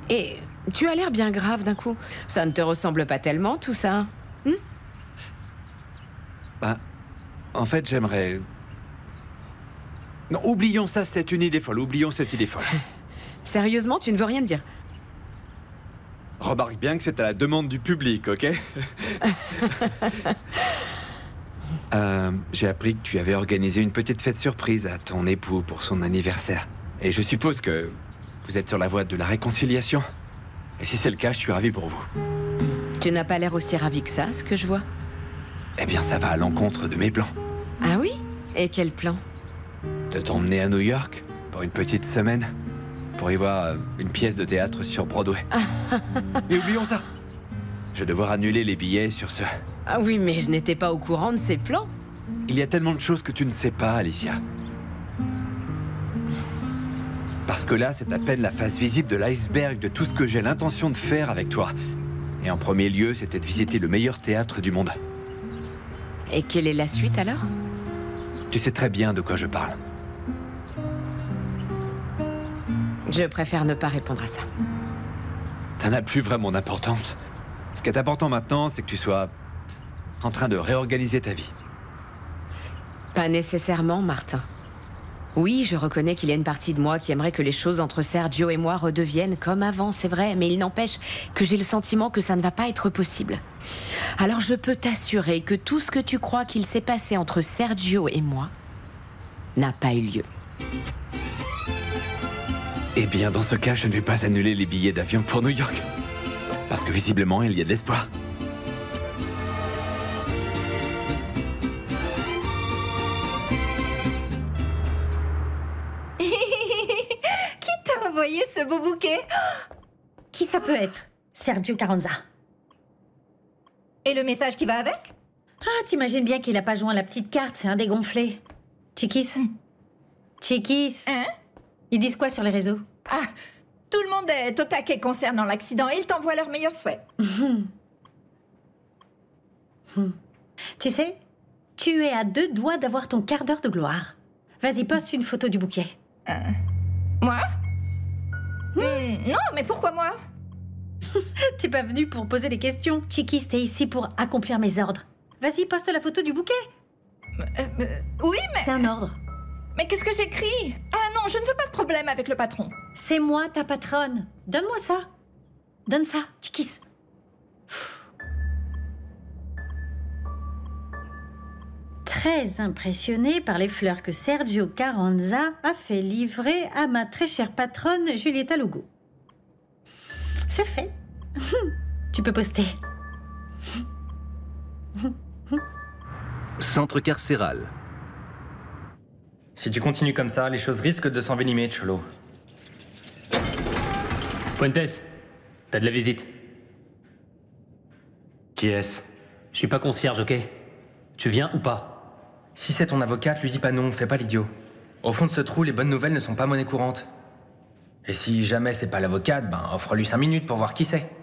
Et tu as l'air bien grave d'un coup. Ça ne te ressemble pas tellement, tout ça. Bah, en fait, j'aimerais... Non, oublions ça, c'est une idée folle. Oublions cette idée folle. Sérieusement, tu ne veux rien me dire? Remarque bien que c'est à la demande du public, ok? J'ai appris que tu avais organisé une petite fête surprise à ton époux pour son anniversaire. Et je suppose que vous êtes sur la voie de la réconciliation. Et si c'est le cas, je suis ravi pour vous. Tu n'as pas l'air aussi ravi que ça, ce que je vois. Eh bien, ça va à l'encontre de mes plans. Ah oui? Et quel plan? De t'emmener à New York pour une petite semaine. Pour y voir une pièce de théâtre sur Broadway. Mais oublions ça. Je vais devoir annuler les billets sur ce... Ah oui, mais je n'étais pas au courant de ces plans. Il y a tellement de choses que tu ne sais pas, Alicia. Parce que là, c'est à peine la face visible de l'iceberg de tout ce que j'ai l'intention de faire avec toi. Et en premier lieu, c'était de visiter le meilleur théâtre du monde. Et quelle est la suite alors? Tu sais très bien de quoi je parle. Je préfère ne pas répondre à ça. Ça n'a plus vraiment d'importance. Ce qui est important maintenant, c'est que tu sois en train de réorganiser ta vie. Pas nécessairement, Martin. Oui, je reconnais qu'il y a une partie de moi qui aimerait que les choses entre Sergio et moi redeviennent comme avant, c'est vrai, mais il n'empêche que j'ai le sentiment que ça ne va pas être possible. Alors je peux t'assurer que tout ce que tu crois qu'il s'est passé entre Sergio et moi n'a pas eu lieu. Eh bien, dans ce cas, je ne vais pas annuler les billets d'avion pour New York. Parce que visiblement, il y a de l'espoir. Qui t'a envoyé ce beau bouquet? Qui ça peut être? Sergio Carranza. Et le message qui va avec? Ah, t'imagines bien qu'il a pas joint la petite carte, c'est un dégonflé. Chiquis? Chiquis? Hein? Ils disent quoi sur les réseaux? Ah, tout le monde est au taquet concernant l'accident et ils t'envoient leurs meilleurs souhaits. Tu sais, tu es à 2 doigts d'avoir ton quart d'heure de gloire. Vas-y, poste une photo du bouquet. Moi? Non, mais pourquoi moi? T'es pas venu pour poser des questions. Chiquis, t'es ici pour accomplir mes ordres. Vas-y, poste la photo du bouquet. Oui, mais... C'est un ordre. Mais qu'est-ce que j'écris? Ah non, je ne veux pas de problème avec le patron. C'est moi ta patronne. Donne-moi ça. Donne ça, Chiquis. Très impressionné par les fleurs que Sergio Carranza a fait livrer à ma très chère patronne Julieta Lugo. C'est fait. Tu peux poster. Centre carcéral. Si tu continues comme ça, les choses risquent de s'envenimer, Cholo. Fuentes, t'as de la visite. Qui est-ce? Je suis pas concierge, ok? Tu viens ou pas? Si c'est ton avocate, lui dis pas non, fais pas l'idiot. Au fond de ce trou, les bonnes nouvelles ne sont pas monnaie courante. Et si jamais c'est pas l'avocate, ben offre-lui 5 minutes pour voir qui c'est.